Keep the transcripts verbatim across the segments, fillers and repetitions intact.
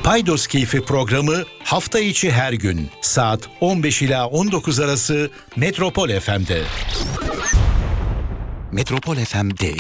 Paydos Keyfi programı hafta içi her gün saat on beş ila on dokuz arası Metropol F M'de. Metropol F M'de.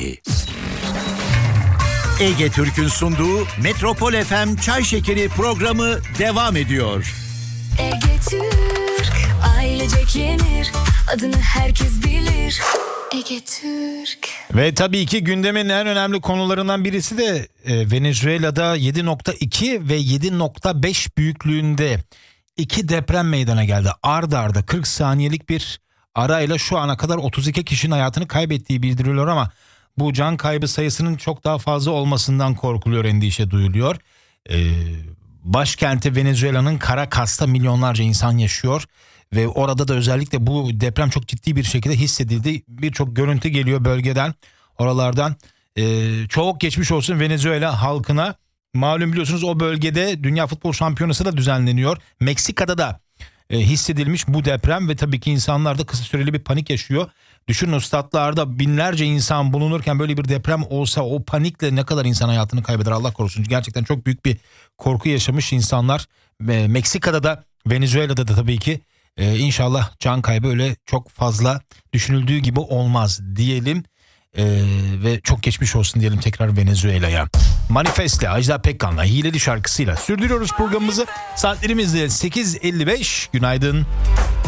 Ege Türk'ün sunduğu Metropol F M Çay Şekeri programı devam ediyor. Ege Türk, ailecek yenir, adını herkes bilir. Ege Türk. Ve tabii ki gündemin en önemli konularından birisi de e, Venezuela'da yedi nokta iki ve yedi nokta beş büyüklüğünde iki deprem meydana geldi. Ard arda kırk saniyelik bir arayla şu ana kadar otuz iki kişinin hayatını kaybettiği bildiriliyor ama bu can kaybı sayısının çok daha fazla olmasından korkuluyor, endişe duyuluyor. Ee, başkenti Venezuela'nın Caracas'ta milyonlarca insan yaşıyor ve orada da özellikle bu deprem çok ciddi bir şekilde hissedildi. Birçok görüntü geliyor bölgeden, oralardan. Ee, çok geçmiş olsun Venezuela halkına. Malum biliyorsunuz o bölgede Dünya Futbol Şampiyonası da düzenleniyor. Meksika'da da e, hissedilmiş bu deprem ve tabii ki insanlar da kısa süreli bir panik yaşıyor. Düşünün, statlarda binlerce insan bulunurken böyle bir deprem olsa o panikle ne kadar insan hayatını kaybeder, Allah korusun. Gerçekten çok büyük bir korku yaşamış insanlar. E, Meksika'da da Venezuela'da da tabii ki e, inşallah can kaybı öyle çok fazla düşünüldüğü gibi olmaz diyelim. E, ve çok geçmiş olsun diyelim tekrar Venezuela'ya. Manifest'le Ajda Pekkan'la Hileli şarkısıyla sürdürüyoruz programımızı. Saatlerimizde sekiz elli beş. Günaydın.